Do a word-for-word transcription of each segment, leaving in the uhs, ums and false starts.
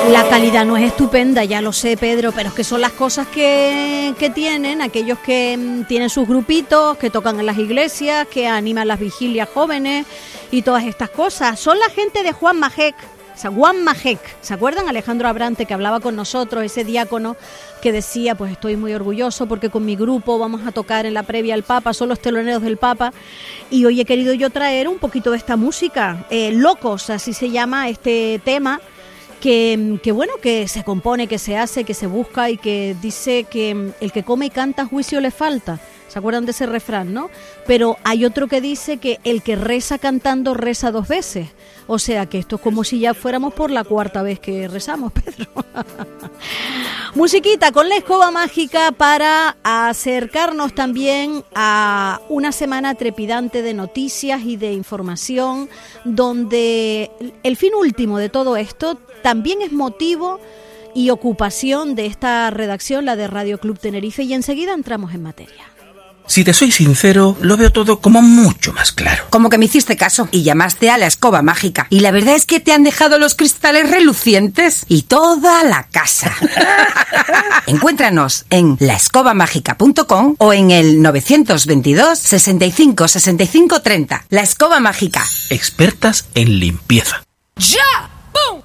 La calidad no es estupenda, ya lo sé, Pedro, pero es que son las cosas que, que tienen aquellos que mm, tienen sus grupitos, que tocan en las iglesias, que animan las vigilias jóvenes y todas estas cosas. Son la gente de Juan Majek, o sea, Juan Majek. ¿Se acuerdan? Alejandro Abrante, que hablaba con nosotros, ese diácono que decía, pues estoy muy orgulloso porque con mi grupo vamos a tocar en la previa al Papa, son los teloneros del Papa, y hoy he querido yo traer un poquito de esta música, eh, Locos, así se llama este tema, que, que bueno, que se compone, que se hace, que se busca y que dice que el que come y canta juicio le falta. ¿Se acuerdan de ese refrán, no? Pero hay otro que dice que el que reza cantando reza dos veces. O sea que esto es como si ya fuéramos por la cuarta vez que rezamos, Pedro. Musiquita con la escoba mágica para acercarnos también a una semana trepidante de noticias y de información, donde el fin último de todo esto también es motivo y ocupación de esta redacción, la de Radio Club Tenerife, y enseguida entramos en materia. Si te soy sincero, lo veo todo como mucho más claro. Como que me hiciste caso y llamaste a la escoba mágica. Y la verdad es que te han dejado los cristales relucientes y toda la casa. Encuéntranos en la escoba mágica punto com o en el nueve dos dos, sesenta y cinco, sesenta y cinco, treinta. La Escoba Mágica. Expertas en limpieza. ¡Ya! ¡Pum!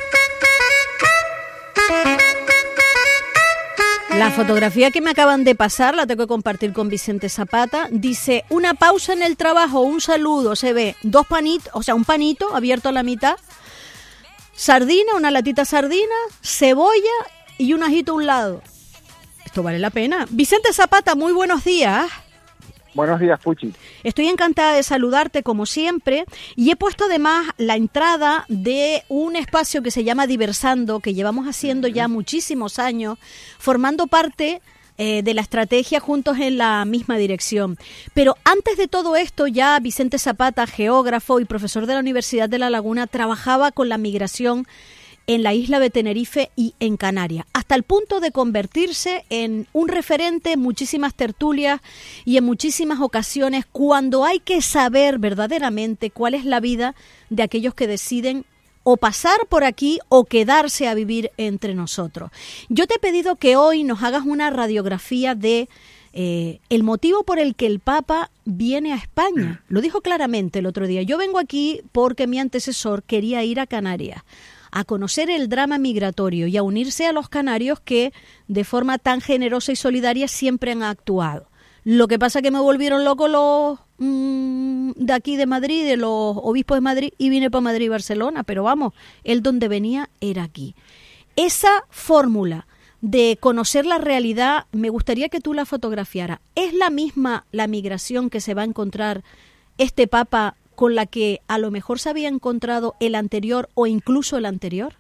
La fotografía que me acaban de pasar, la tengo que compartir con Vicente Zapata, dice, una pausa en el trabajo, un saludo, se ve dos panitos, o sea, un panito abierto a la mitad, sardina, una latita sardina, cebolla y un ajito a un lado. Esto vale la pena. Vicente Zapata, muy buenos días. Buenos días, Puchi. Estoy encantada de saludarte como siempre y he puesto además la entrada de un espacio que se llama Diversando, que llevamos haciendo ya muchísimos años, formando parte eh, de la estrategia juntos en la misma dirección. Pero antes de todo esto, ya Vicente Zapata, geógrafo y profesor de la Universidad de La Laguna, trabajaba con la migración en la isla de Tenerife y en Canarias, hasta el punto de convertirse en un referente en muchísimas tertulias y en muchísimas ocasiones cuando hay que saber verdaderamente cuál es la vida de aquellos que deciden o pasar por aquí o quedarse a vivir entre nosotros. Yo te he pedido que hoy nos hagas una radiografía de eh, el motivo por el que el Papa viene a España. Lo dijo claramente el otro día. Yo vengo aquí porque mi antecesor quería ir a Canarias a conocer el drama migratorio y a unirse a los canarios que de forma tan generosa y solidaria siempre han actuado. Lo que pasa es que me volvieron locos los mmm, de aquí de Madrid, de los obispos de Madrid, y vine para Madrid y Barcelona, pero vamos, él donde venía era aquí. Esa fórmula de conocer la realidad, me gustaría que tú la fotografiaras. ¿Es la misma la migración que se va a encontrar este Papa con la que a lo mejor se había encontrado el anterior o incluso el anterior?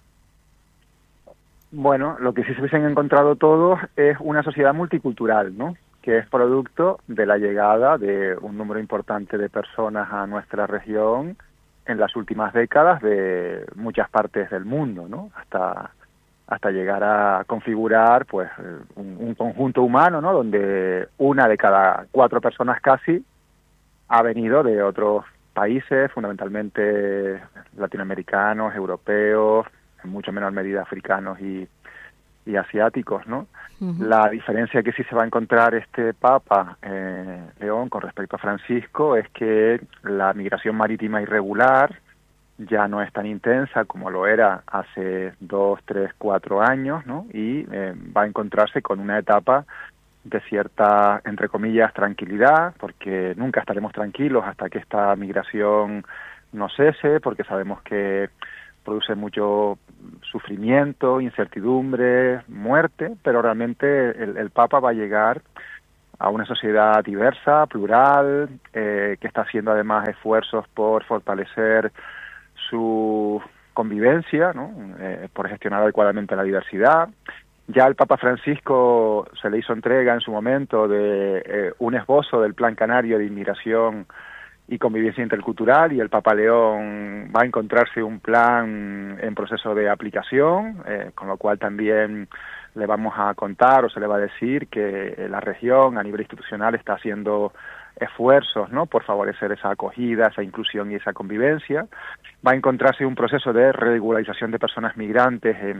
Bueno, lo que sí se hubiesen encontrado todos es una sociedad multicultural, ¿no? Que es producto de la llegada de un número importante de personas a nuestra región en las últimas décadas de muchas partes del mundo, ¿no? Hasta hasta llegar a configurar, pues, un, un conjunto humano, ¿no? Donde una de cada cuatro personas casi ha venido de otros países, fundamentalmente latinoamericanos, europeos, en mucho menor medida africanos y, y asiáticos, ¿no? Uh-huh. La diferencia que sí se va a encontrar este Papa eh, León con respecto a Francisco es que la migración marítima irregular ya no es tan intensa como lo era hace dos, tres, cuatro años, ¿no? Y eh, va a encontrarse con una etapa de cierta, entre comillas, tranquilidad, porque nunca estaremos tranquilos hasta que esta migración no cese, porque sabemos que produce mucho sufrimiento, incertidumbre, muerte, pero realmente el, el Papa va a llegar a una sociedad diversa, plural, eh, que está haciendo además esfuerzos por fortalecer su convivencia, ¿no? Eh, por gestionar adecuadamente la diversidad. Ya al Papa Francisco se le hizo entrega en su momento de eh, un esbozo del Plan Canario de Inmigración y Convivencia Intercultural, y el Papa León va a encontrarse un plan en proceso de aplicación, eh, con lo cual también le vamos a contar o se le va a decir que la región a nivel institucional está haciendo esfuerzos, ¿no?, por favorecer esa acogida, esa inclusión y esa convivencia. Va a encontrarse un proceso de regularización de personas migrantes en,